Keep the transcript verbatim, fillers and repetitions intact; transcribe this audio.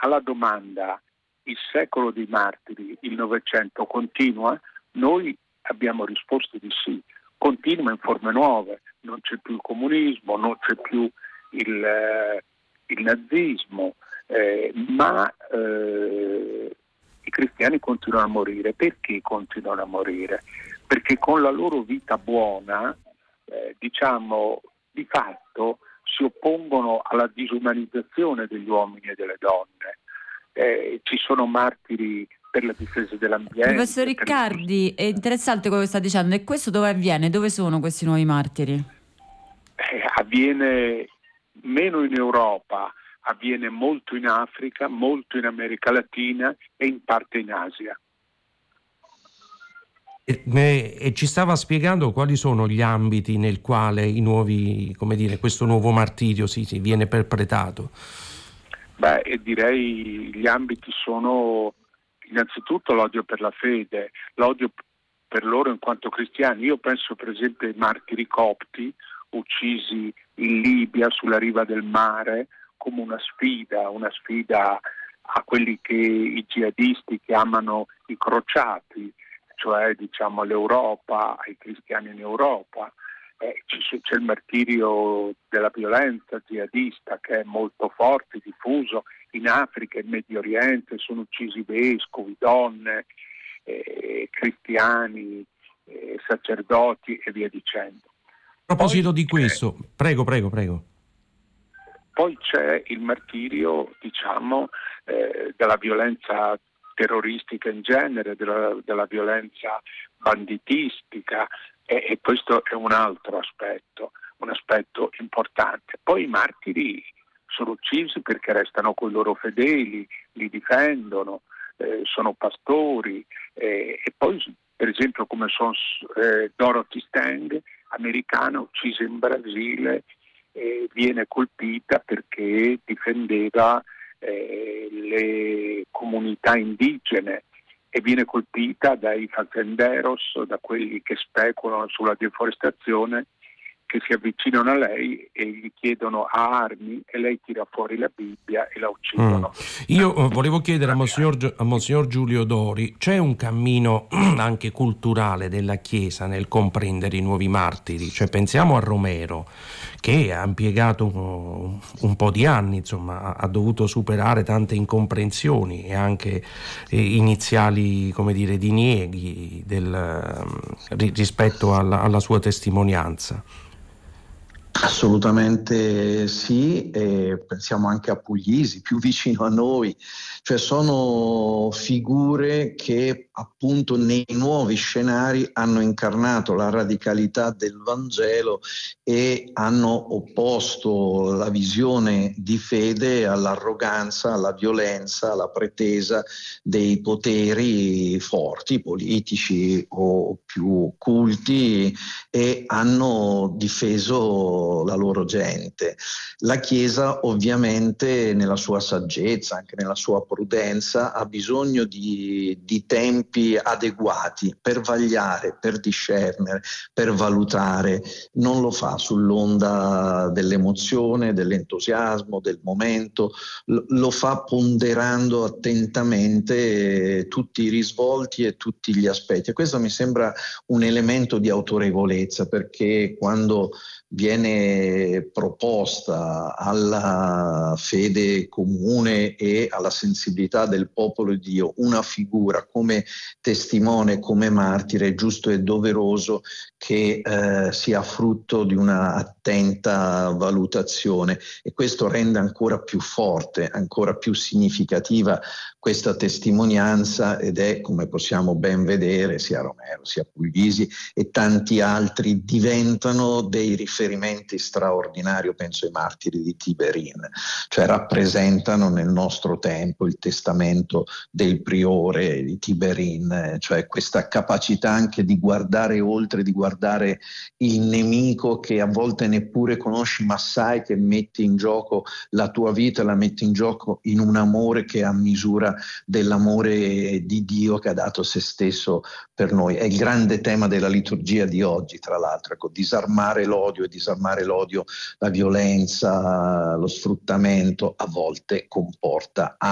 alla domanda il secolo dei martiri, il Novecento continua, noi abbiamo risposto di sì, continua in forme nuove, non c'è più il comunismo, non c'è più il, eh, il nazismo, eh, ma eh, i cristiani continuano a morire. Perché continuano a morire? Perché con la loro vita buona, eh, diciamo, di fatto si oppongono alla disumanizzazione degli uomini e delle donne. Eh, ci sono martiri per la difesa dell'ambiente. Professor Riccardi, è interessante quello che sta dicendo. E questo dove avviene? Dove sono questi nuovi martiri? Eh, avviene meno in Europa, avviene molto in Africa, molto in America Latina e in parte in Asia. E, e, e ci stava spiegando quali sono gli ambiti nel quale i nuovi, come dire, questo nuovo martirio si, si viene perpetrato. Beh, direi gli ambiti sono innanzitutto l'odio per la fede, l'odio per loro in quanto cristiani. Io penso per esempio ai martiri copti uccisi in Libia sulla riva del mare come una sfida, una sfida a quelli che i jihadisti chiamano i crociati, cioè diciamo l'Europa, ai cristiani in Europa. Eh, c'è il martirio della violenza jihadista che è molto forte, diffuso in Africa e in Medio Oriente, sono uccisi vescovi, donne, eh, cristiani, eh, sacerdoti e via dicendo. A proposito Poi di questo, prego, prego, prego. Poi c'è il martirio, diciamo, eh, della violenza terroristica in genere, della, della violenza banditistica, e, e questo è un altro aspetto, un aspetto importante. Poi i martiri sono uccisi perché restano con i loro fedeli, li difendono, eh, sono pastori, eh, e poi per esempio come sono eh, Dorothy Stang, americana, uccisa in Brasile, eh, viene colpita perché difendeva eh, le comunità indigene e viene colpita dai fazenderos, da quelli che speculano sulla deforestazione, che si avvicinano a lei e gli chiedono armi e lei tira fuori la Bibbia e la uccidono. Mm. Io volevo chiedere a Monsignor, a Monsignor Giulio Dori, c'è un cammino anche culturale della Chiesa nel comprendere i nuovi martiri? Cioè pensiamo a Romero, che ha impiegato un, un po' di anni, insomma, ha dovuto superare tante incomprensioni e anche eh, iniziali, come dire, dinieghi del, rispetto alla, alla sua testimonianza. Assolutamente sì, e pensiamo anche a Puglisi, più vicino a noi, cioè sono figure che appunto nei nuovi scenari hanno incarnato la radicalità del Vangelo e hanno opposto la visione di fede all'arroganza, alla violenza, alla pretesa dei poteri forti, politici o più culti, e hanno difeso la loro gente. La Chiesa ovviamente nella sua saggezza, anche nella sua prudenza, ha bisogno di, di tempi adeguati per vagliare, per discernere, per valutare. Non lo fa sull'onda dell'emozione, dell'entusiasmo, del momento, lo, lo fa ponderando attentamente tutti i risvolti e tutti gli aspetti. E questo mi sembra un elemento di autorevolezza, perché quando viene proposta alla fede comune e alla sensibilità del popolo di Dio una figura come testimone, come martire, è giusto e doveroso che eh, sia frutto di una attenta valutazione, e questo rende ancora più forte, ancora più significativa questa testimonianza, ed è, come possiamo ben vedere, sia Romero sia Puglisi e tanti altri diventano dei riferimenti straordinari. Io penso ai martiri di Tiberin, cioè rappresentano nel nostro tempo il testamento del priore di Tiberin, cioè questa capacità anche di guardare oltre, di guardare il nemico che a volte neppure conosci, ma sai che metti in gioco la tua vita, la metti in gioco in un amore che è a misura dell'amore di Dio che ha dato se stesso per noi. È il grande tema della liturgia di oggi, tra l'altro, ecco, disarmare l'odio, e disarmare l'odio, la violenza, lo sfruttamento a volte comporta